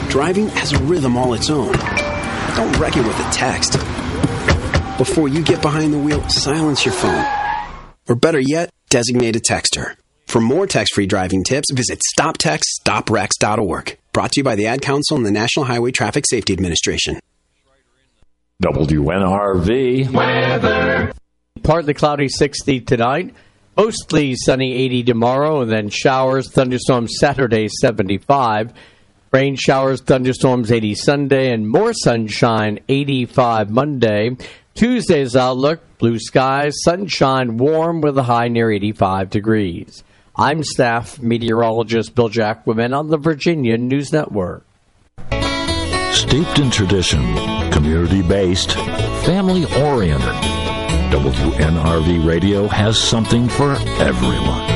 Driving has a rhythm all its own. Don't wreck it with a text. Before you get behind the wheel, silence your phone. Or better yet, designate a texter. For more text-free driving tips, visit StopTextStopWrecks.org. Brought to you by the Ad Council and the National Highway Traffic Safety Administration. WNRV weather. Partly cloudy, 60 tonight. Mostly sunny, 80 tomorrow, and then showers, thunderstorms Saturday, 75. Rain showers, thunderstorms 80 Sunday, and more sunshine 85 Monday. Tuesday's outlook, blue skies, sunshine, warm with a high near 85 degrees. I'm staff meteorologist Bill Jacquemin on the Virginia News Network. Steeped in tradition, community-based, family-oriented, WNRV Radio has something for everyone.